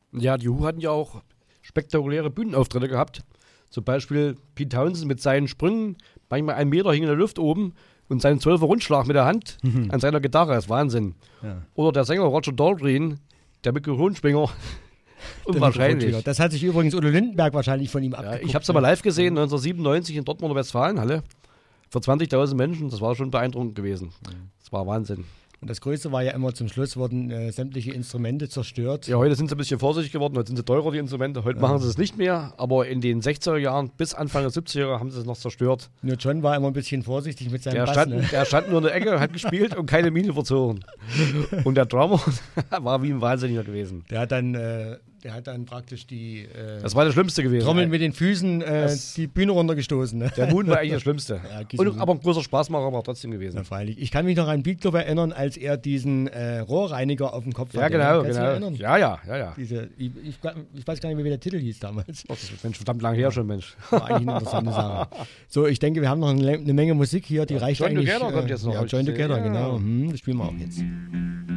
Ja, die Who hatten ja auch spektakuläre Bühnenauftritte gehabt. Zum Beispiel Pete Townsend mit seinen Sprüngen, manchmal 1 Meter hing in der Luft oben und seinen 12er Rundschlag mit der Hand an seiner Gitarre, das ist Wahnsinn. Ja. Oder der Sänger Roger Daltrey, der Mikrofonschwinger, unwahrscheinlich. Das hat sich übrigens Udo Lindenberg wahrscheinlich von ihm abgeguckt. Ich habe es aber live gesehen, 1997 in Dortmunder Westfalenhalle, für 20.000 Menschen, das war schon beeindruckend gewesen. Das war Wahnsinn. Und das Größte war ja immer, zum Schluss wurden sämtliche Instrumente zerstört. Ja, heute sind sie ein bisschen vorsichtig geworden, heute sind sie teurer, die Instrumente. Heute machen sie es nicht mehr, aber in den 60er Jahren bis Anfang der 70er Jahre haben sie es noch zerstört. Nur John war immer ein bisschen vorsichtig mit seinem Bass. Der stand nur in der Ecke, hat gespielt und keine Miene verzogen. Und der Drummer war wie ein Wahnsinniger gewesen. Der hat dann praktisch die das war das Schlimmste gewesen. Trommeln mit den Füßen die Bühne runtergestoßen. Ne? Der Moon war eigentlich das Schlimmste. Ja, aber ein großer Spaßmacher war trotzdem gewesen. Ja, freilich. Ich kann mich noch an Beat Club erinnern, als er diesen Rohrreiniger auf dem Kopf hatte. Ja, genau. Kannst du dich erinnern? Ja. Ich weiß gar nicht mehr, wie der Titel hieß damals. Oh, das ist Mensch, verdammt lang her schon, Mensch. War eigentlich eine interessante Sache. So, ich denke, wir haben noch eine Menge Musik hier, die reicht Join eigentlich. Together kommt jetzt noch. Ja, Join Together, genau. Das spielen wir auch jetzt.